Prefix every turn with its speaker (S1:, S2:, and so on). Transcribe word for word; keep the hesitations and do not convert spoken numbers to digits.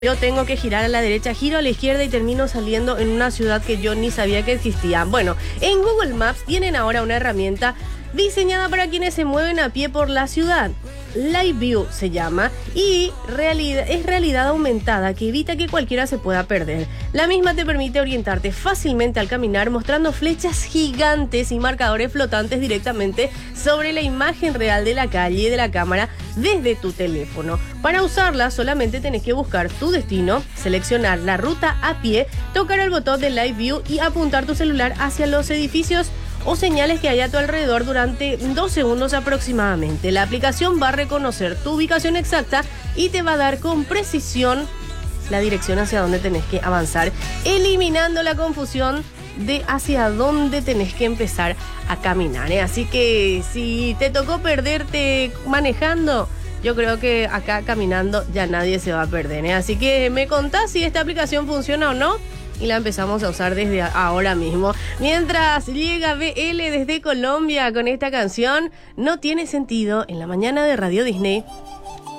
S1: Yo tengo que girar a la derecha, giro a la izquierda y termino saliendo en una ciudad que yo ni sabía que existía. Bueno, en Google Maps tienen ahora una herramienta diseñada para quienes se mueven a pie por la ciudad. Live View se llama y realidad, es realidad aumentada que evita que cualquiera se pueda perder. La misma te permite orientarte fácilmente al caminar, mostrando flechas gigantes y marcadores flotantes directamente sobre la imagen real de la calle y de la cámara desde tu teléfono. Para usarla solamente tenés que buscar tu destino, seleccionar la ruta a pie, tocar el botón de Live View y apuntar tu celular hacia los edificios o señales que hay a tu alrededor durante dos segundos aproximadamente. La aplicación va a reconocer tu ubicación exacta y te va a dar con precisión la dirección hacia donde tenés que avanzar, eliminando la confusión de hacia dónde tenés que empezar a caminar, ¿eh? Así que si te tocó perderte manejando, yo creo que acá caminando ya nadie se va a perder, ¿eh? Así que me contás si esta aplicación funciona o no y la empezamos a usar desde ahora mismo. Mientras llega B L desde Colombia con esta canción, No tiene sentido, en la mañana de Radio Disney.